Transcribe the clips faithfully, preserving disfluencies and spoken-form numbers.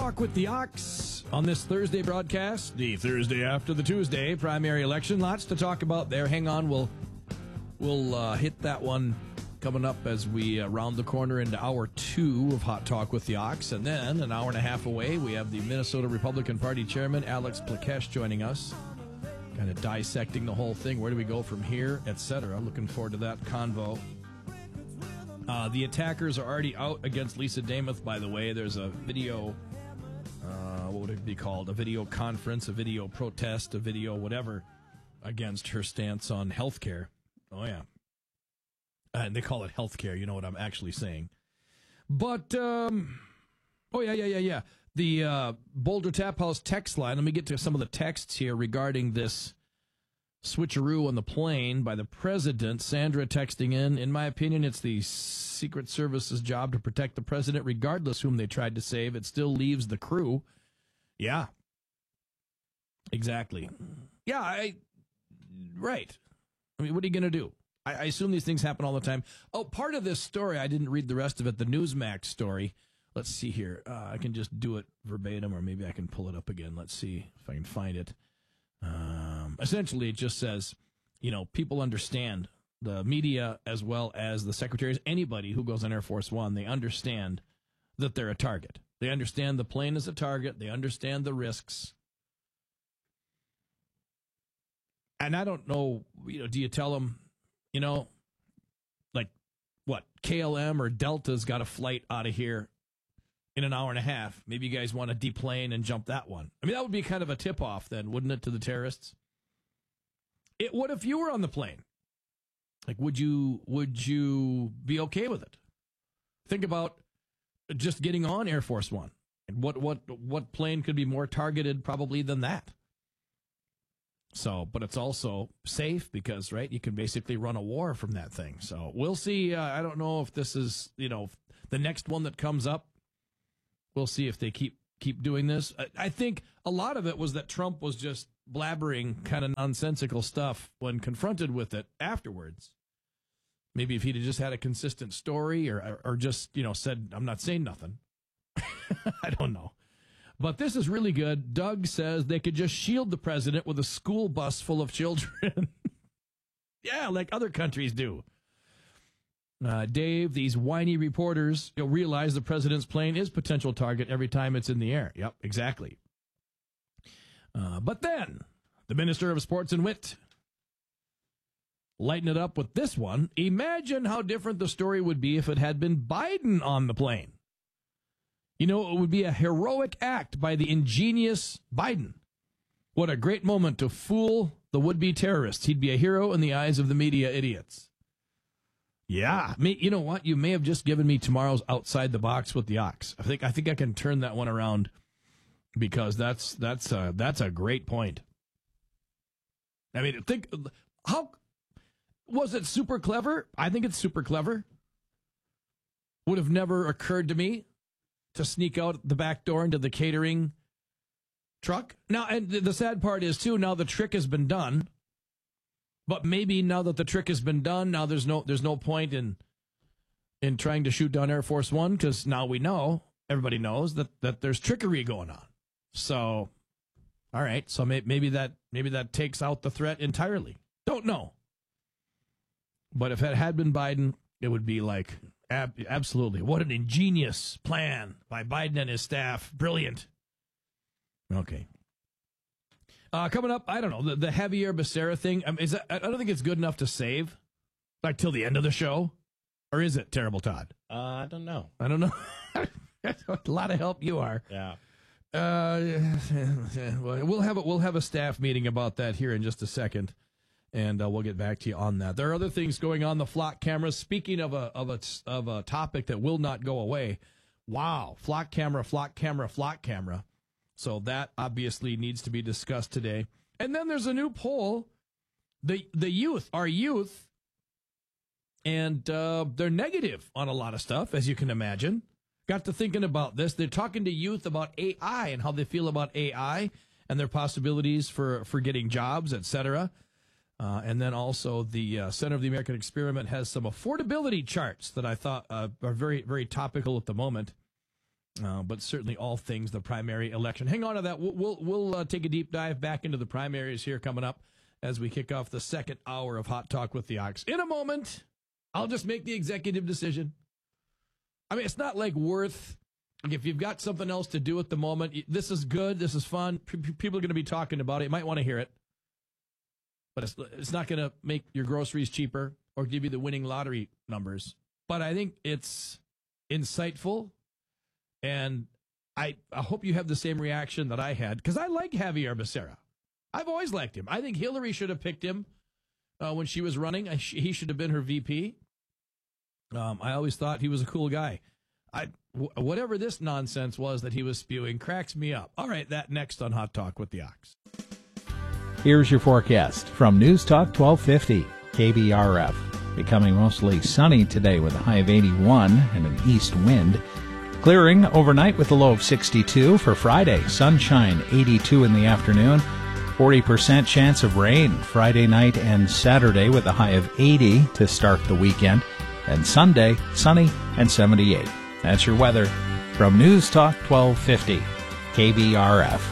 Talk with the Ox on this Thursday broadcast, the Thursday after the Tuesday primary election. Lots to talk about there. Hang on, we'll we'll uh, hit that one coming up as we uh, round the corner into hour two of Hot Talk with the Ox. And then an hour and a half away, we have the Minnesota Republican Party Chairman, Alex Plekesh, joining us, kind of dissecting the whole thing. Where do we go from here, et cetera. Looking forward to that convo. Uh, the attackers are already out against Lisa Demuth, by the way. There's a video, uh, what would it be called? A video conference, a video protest, a video whatever, against her stance on health care. Oh, yeah. And they call it health care. You know what I'm actually saying. But, um, oh, yeah, yeah, yeah, yeah. The uh, Boulder Tap House text line. Let me get to some of the texts here regarding this switcheroo on the plane by the president. Sandra texting in, in my opinion, it's the Secret Service's job to protect the president, regardless whom they tried to save. It still leaves the crew. Yeah. Exactly. Yeah, I, right. I mean, what are you going to do? I, I assume these things happen all the time. Oh, part of this story, I didn't read the rest of it, the Newsmax story. Let's see here. Uh, I can just do it verbatim, or maybe I can pull it up again. Let's see if I can find it. Um, essentially, it just says, you know, people understand, the media as well as the secretaries, anybody who goes on Air Force One, they understand that they're a target. They understand the plane is a target. They understand the risks. And I don't know, you know, do you tell them, you know, like, what, K L M or Delta's got a flight out of here in an hour and a half. Maybe you guys want to deplane and jump that one. I mean, that would be kind of a tip-off then, wouldn't it, to the terrorists? It. What if you were on the plane? Like, would you would you be okay with it? Think about just getting on Air Force One. And what what what plane could be more targeted probably than that? So, but it's also safe because, right, you can basically run a war from that thing. So we'll see. Uh, I don't know if this is, you know, the next one that comes up. We'll see if they keep keep doing this. I think a lot of it was that Trump was just blabbering kind of nonsensical stuff when confronted with it afterwards. Maybe if he'd have just had a consistent story or or just, you know, said, I'm not saying nothing. I don't know. But this is really good. Doug says they could just shield the president with a school bus full of children. Yeah, like other countries do. Uh, Dave, these whiny reporters, you'll realize the president's plane is potential target every time it's in the air. Yep, exactly. Uh, but then, the Minister of Sports and Wit, lighten it up with this one. Imagine how different the story would be if it had been Biden on the plane. You know, it would be a heroic act by the ingenious Biden. What a great moment to fool the would-be terrorists. He'd be a hero in the eyes of the media idiots. Yeah, me, you know what? You may have just given me tomorrow's Outside the Box with the Ox. I think I think I can turn that one around because that's that's a, that's a great point. I mean, think how was it super clever? I think it's super clever. Would have never occurred to me to sneak out the back door into the catering truck. Now, and the sad part is too. Now the trick has been done. But maybe now that the trick has been done, now there's no there's no point in in trying to shoot down Air Force One because now we know, everybody knows that, that there's trickery going on. So, all right, so may, maybe that maybe that takes out the threat entirely. Don't know. But if it had been Biden, it would be like ab- absolutely what an ingenious plan by Biden and his staff. Brilliant. Okay. Uh, coming up, I don't know, the, the Javier Becerra thing, um, is that, I don't think it's good enough to save, like, till the end of the show. Or is it, Terrible Todd? Uh, I don't know. I don't know. A lot of help you are. Yeah. Uh, well, we'll have a, we'll have a staff meeting about that here in just a second, and uh, we'll get back to you on that. There are other things going on, the flock cameras. Speaking of a of a of a topic that will not go away, wow, flock camera, flock camera, flock camera. So that obviously needs to be discussed today. And then there's a new poll. The the youth, our youth, and uh, they're negative on a lot of stuff, as you can imagine. Got to thinking about this. They're talking to youth about A I and how they feel about A I and their possibilities for, for getting jobs, et cetera. Uh, and then also the uh, Center of the American Experiment has some affordability charts that I thought uh, are very, very topical at the moment. Uh, but certainly all things the primary election. Hang on to that. We'll we'll, we'll uh, take a deep dive back into the primaries here coming up as we kick off the second hour of Hot Talk with the Ox. In a moment, I'll just make the executive decision. I mean, it's not like worth, like if you've got something else to do at the moment, this is good, this is fun, P- people are going to be talking about it, you might want to hear it, but it's, it's not going to make your groceries cheaper or give you the winning lottery numbers. But I think it's insightful, and I, I hope you have the same reaction that I had, because I like Javier Becerra. I've always liked him. I think Hillary should have picked him uh, when she was running. I sh- he should have been her V P. Um, I always thought he was a cool guy. I, w- whatever this nonsense was that he was spewing cracks me up. All right, that next on Hot Talk with the Ox. Here's your forecast from News Talk twelve fifty, K B R F. Becoming mostly sunny today with a high of eighty-one and an east wind. Clearing overnight with a low of sixty-two. For Friday, sunshine, eighty-two in the afternoon. forty percent chance of rain Friday night and Saturday with a high of eighty to start the weekend. And Sunday, sunny and seventy-eight. That's your weather from News Talk twelve fifty, K B R F.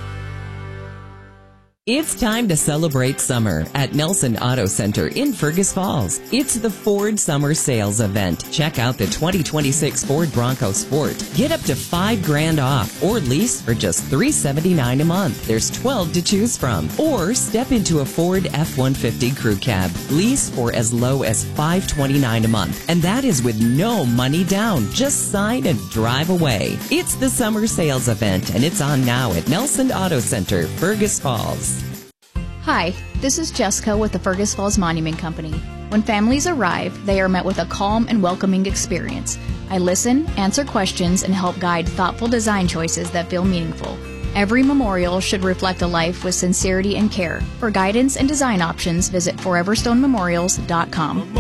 It's time to celebrate summer at Nelson Auto Center in Fergus Falls. It's the Ford Summer Sales Event. Check out the twenty twenty-six Ford Bronco Sport. Get up to five grand off or lease for just three seventy-nine a month. There's twelve to choose from. Or step into a Ford F one fifty Crew Cab. Lease for as low as five twenty-nine a month. And that is with no money down. Just sign and drive away. It's the Summer Sales Event, and it's on now at Nelson Auto Center, Fergus Falls. Hi, this is Jessica with the Fergus Falls Monument Company. When families arrive, they are met with a calm and welcoming experience. I listen, answer questions, and help guide thoughtful design choices that feel meaningful. Every memorial should reflect a life with sincerity and care. For guidance and design options, visit forever stone memorials dot com.